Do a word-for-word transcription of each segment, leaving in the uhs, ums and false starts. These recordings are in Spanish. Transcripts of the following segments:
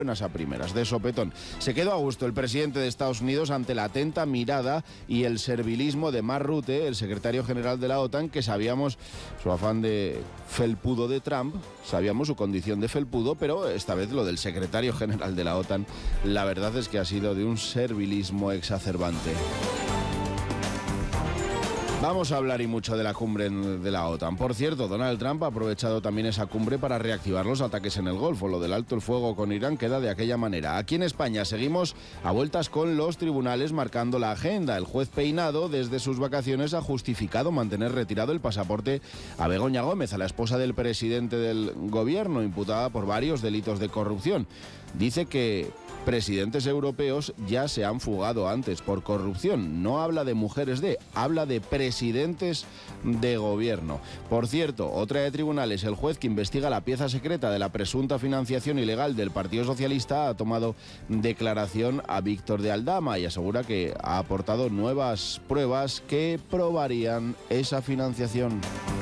buenas a primeras, de sopetón. Se quedó a gusto el presidente de Estados Unidos ante la atenta mirada y el servilismo de Mark Rutte, el secretario general de la OTAN, que sabíamos su afán de felpudo de Trump, sabíamos su condición de felpudo, pero esta vez lo del secretario general de la OTAN, la verdad es que ha sido de un servilismo exacerbante. Vamos a hablar y mucho de la cumbre de la OTAN. Por cierto, Donald Trump ha aprovechado también esa cumbre para reactivar los ataques en el Golfo. Lo del alto el fuego con Irán queda de aquella manera. Aquí en España seguimos a vueltas con los tribunales marcando la agenda. El juez Peinado, desde sus vacaciones, ha justificado mantener retirado el pasaporte a Begoña Gómez, a la esposa del presidente del gobierno, imputada por varios delitos de corrupción. Dice que presidentes europeos ya se han fugado antes por corrupción. No habla de mujeres de, habla de presidentes de gobierno. Por cierto, otra de tribunales, el juez que investiga la pieza secreta de la presunta financiación ilegal del Partido Socialista ha tomado declaración a Víctor de Aldama y asegura que ha aportado nuevas pruebas que probarían esa financiación.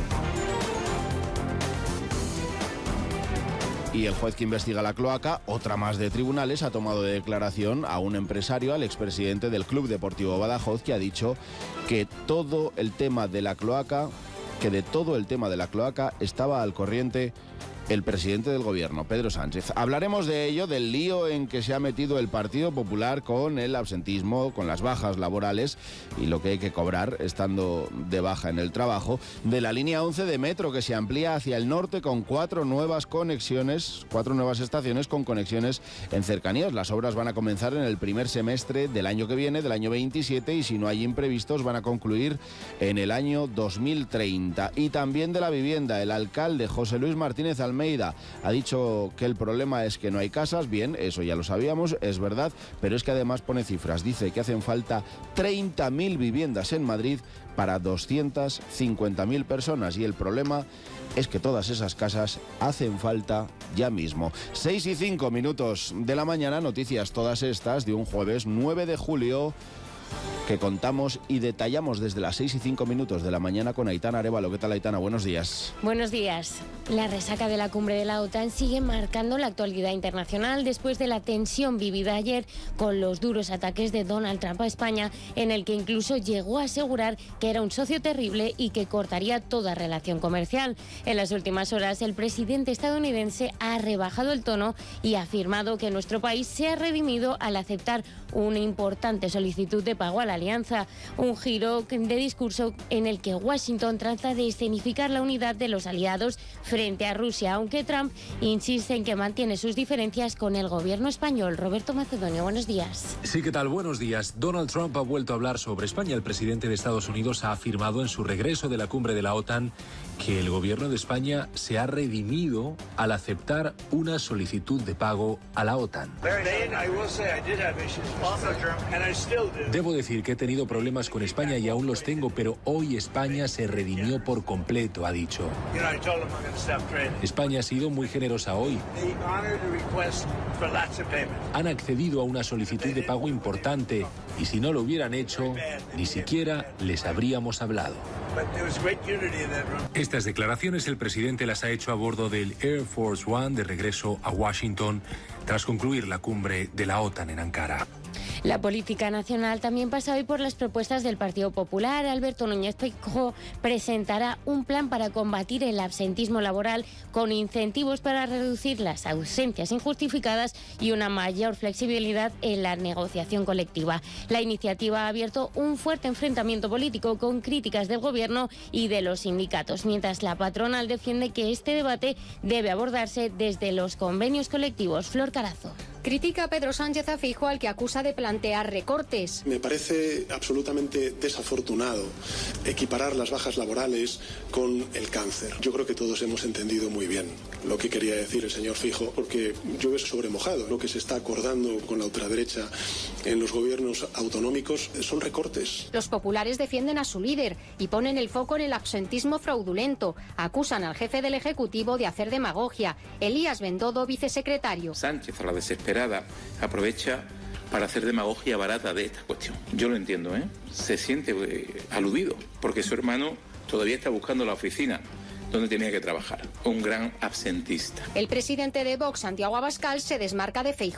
Y el juez que investiga la cloaca, otra más de tribunales, ha tomado de declaración a un empresario, al expresidente del Club Deportivo Badajoz, que ha dicho que todo el tema de la cloaca, que de todo el tema de la cloaca estaba al corriente el presidente del gobierno, Pedro Sánchez. Hablaremos de ello, del lío en que se ha metido el Partido Popular con el absentismo, con las bajas laborales y lo que hay que cobrar estando de baja en el trabajo, de la línea once de metro que se amplía hacia el norte con cuatro nuevas conexiones, cuatro nuevas estaciones con conexiones en cercanías. Las obras van a comenzar en el primer semestre del año que viene, del año veintisiete, y si no hay imprevistos van a concluir en el año dos mil treinta. Y también de la vivienda, el alcalde José Luis Martínez Almeida ha dicho que el problema es que no hay casas. Bien, eso ya lo sabíamos, es verdad, pero es que además pone cifras. Dice que hacen falta treinta mil viviendas en Madrid para doscientas cincuenta mil personas y el problema es que todas esas casas hacen falta ya mismo. seis y cinco minutos de la mañana, noticias todas estas de un jueves nueve de julio que contamos y detallamos desde las seis y cinco minutos de la mañana con Aitana Arévalo. ¿Qué tal, Aitana? Buenos días. Buenos días. La resaca de la cumbre de la OTAN sigue marcando la actualidad internacional después de la tensión vivida ayer con los duros ataques de Donald Trump a España, en el que incluso llegó a asegurar que era un socio terrible y que cortaría toda relación comercial. En las últimas horas, el presidente estadounidense ha rebajado el tono y ha afirmado que nuestro país se ha redimido al aceptar una importante solicitud de pago a la alianza, un giro de discurso en el que Washington trata de escenificar la unidad de los aliados frente a Rusia, aunque Trump insiste en que mantiene sus diferencias con el gobierno español. Roberto Macedonio, buenos días. Sí, ¿qué tal? Buenos días. Donald Trump ha vuelto a hablar sobre España. El presidente de Estados Unidos ha afirmado en su regreso de la cumbre de la OTAN que el gobierno de España se ha redimido al aceptar una solicitud de pago a la OTAN. Debo decir que he tenido problemas con España y aún los tengo, pero hoy España se redimió por completo, ha dicho. España ha sido muy generosa hoy. Han accedido a una solicitud de pago importante y si no lo hubieran hecho, ni siquiera les habríamos hablado. Estas declaraciones el presidente las ha hecho a bordo del Air Force One de regreso a Washington tras concluir la cumbre de la OTAN en Ankara. La política nacional también pasa hoy por las propuestas del Partido Popular. Alberto Núñez Feijóo presentará un plan para combatir el absentismo laboral con incentivos para reducir las ausencias injustificadas y una mayor flexibilidad en la negociación colectiva. La iniciativa ha abierto un fuerte enfrentamiento político con críticas del gobierno y de los sindicatos, mientras la patronal defiende que este debate debe abordarse desde los convenios colectivos. Flor Carazo. Critica a Pedro Sánchez a Feijóo, al que acusa de plantear recortes. Me parece absolutamente desafortunado equiparar las bajas laborales con el cáncer. Yo creo que todos hemos entendido muy bien lo que quería decir el señor Feijóo, porque llueve sobre mojado. Lo que se está acordando con la ultraderecha en los gobiernos autonómicos son recortes. Los populares defienden a su líder y ponen el foco en el absentismo fraudulento. Acusan al jefe del Ejecutivo de hacer demagogia. Elías Bendodo, vicesecretario. Sánchez, a la desesperada, aprovecha para hacer demagogia barata de esta cuestión. Yo lo entiendo, ¿eh? Se siente eh, aludido, porque su hermano todavía está buscando la oficina donde tenía que trabajar. Un gran absentista. El presidente de Vox, Santiago Abascal, se desmarca de Feijóo.